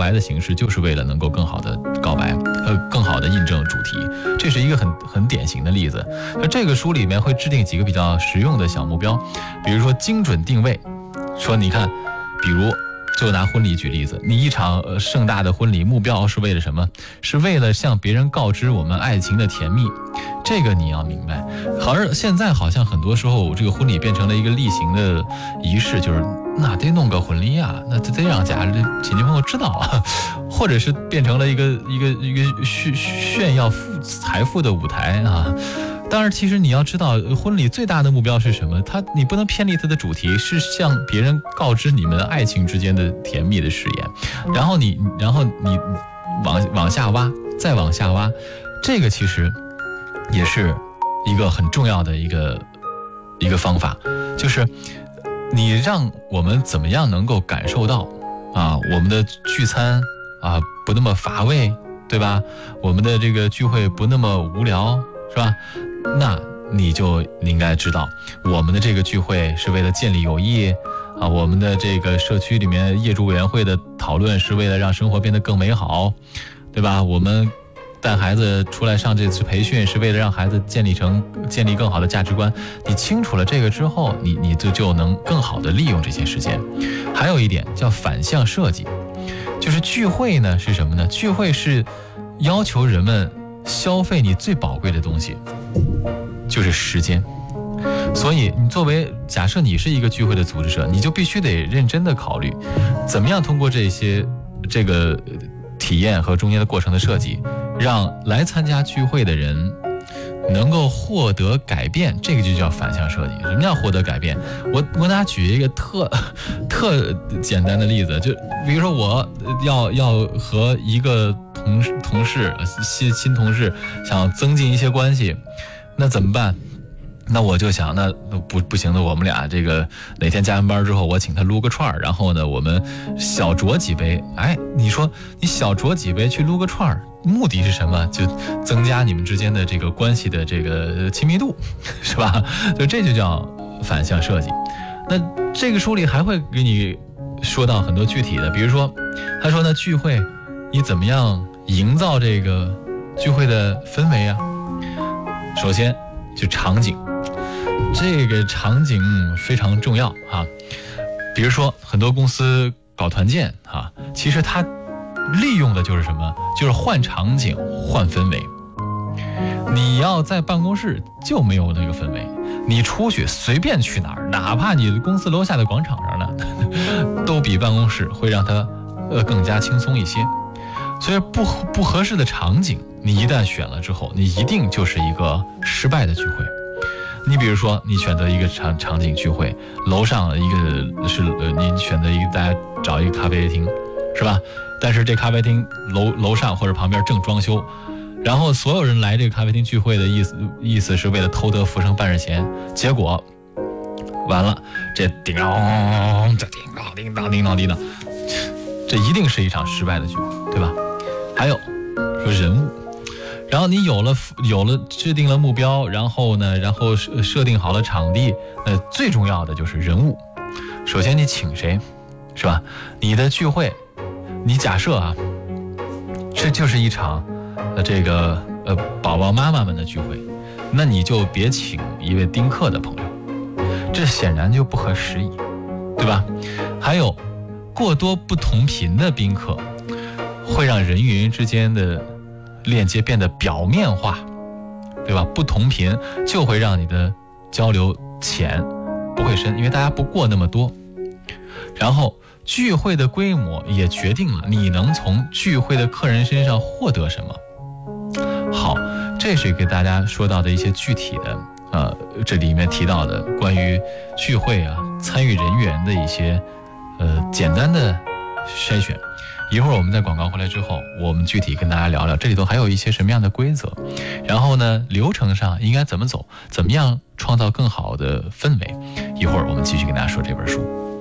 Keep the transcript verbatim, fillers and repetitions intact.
白的形式就是为了能够更好的告白，呃，更好的印证主题。这是一个很很典型的例子。那这个书里面会制定几个比较实用的小目标，比如说精准定位，说你看，比如就拿婚礼举例子，你一场呃盛大的婚礼，目标是为了什么？是为了向别人告知我们爱情的甜蜜，这个你要明白。而现在好像很多时候，这个婚礼变成了一个例行的仪式，就是那得弄个婚礼啊，那得让家里亲戚朋友知道啊，或者是变成了一个一个一个炫炫耀富财富的舞台啊。当然，其实你要知道，婚礼最大的目标是什么？它你不能偏离它的主题，是向别人告知你们爱情之间的甜蜜的誓言。然后你，然后你往往下挖，再往下挖，这个其实也是一个很重要的一个一个方法，就是你让我们怎么样能够感受到啊，我们的聚餐啊不那么乏味，对吧？我们的这个聚会不那么无聊，是吧？那你就应该知道，我们的这个聚会是为了建立友谊啊，我们的这个社区里面业主委员会的讨论是为了让生活变得更美好，对吧？我们带孩子出来上这次培训是为了让孩子建立成建立更好的价值观。你清楚了这个之后，你你就就能更好的利用这些时间。还有一点叫反向设计，就是聚会呢是什么呢？聚会是要求人们消费你最宝贵的东西，就是时间。所以你作为假设你是一个聚会的组织者，你就必须得认真的考虑怎么样通过这些这个体验和中间的过程的设计，让来参加聚会的人能够获得改变。这个就叫反向设计。什么叫获得改变？我我给大家举一个特特简单的例子，就比如说我要要和一个同事同事新新同事想增进一些关系，那怎么办？那我就想，那不不行的，我们俩这个哪天加完班之后，我请他撸个串，然后呢，我们小酌几杯。哎，你说你小酌几杯去撸个串，目的是什么？就增加你们之间的这个关系的这个亲密度，是吧？所以这就叫反向设计。那这个书里还会给你说到很多具体的，比如说，他说呢，聚会你怎么样营造这个聚会的氛围啊？首先就场景。这个场景非常重要啊，比如说很多公司搞团建啊，其实它利用的就是什么？就是换场景、换氛围。你要在办公室就没有那个氛围，你出去随便去哪儿，哪怕你公司楼下的广场上呢，都比办公室会让它呃更加轻松一些。所以不不合适的场景，你一旦选了之后，你一定就是一个失败的聚会。你比如说，你选择一个场场景聚会，楼上一个是呃，你选择一个大家找一个咖啡厅，是吧？但是这咖啡厅楼楼上或者旁边正装修，然后所有人来这个咖啡厅聚会的意思意思是为了偷得浮生半日闲，结果完了，这叮当这叮当叮当叮当叮当，这一定是一场失败的聚会，对吧？还有说人物。然后你有了有了制定了目标，然后呢，然后设定好了场地，那最重要的就是人物。首先你请谁，是吧？你的聚会，你假设啊，这就是一场呃这个呃宝宝妈妈们的聚会，那你就别请一位丁克的朋友，这显然就不合时宜，对吧？还有过多不同频的宾客，会让人与人之间的链接变得表面化，对吧？不同频就会让你的交流浅，不会深，因为大家不过那么多。然后聚会的规模也决定了你能从聚会的客人身上获得什么。好，这是给大家说到的一些具体的呃，这里面提到的关于聚会啊参与人员的一些呃简单的筛选。一会儿我们在广告回来之后，我们具体跟大家聊聊这里头还有一些什么样的规则，然后呢流程上应该怎么走，怎么样创造更好的氛围。一会儿我们继续跟大家说这本书。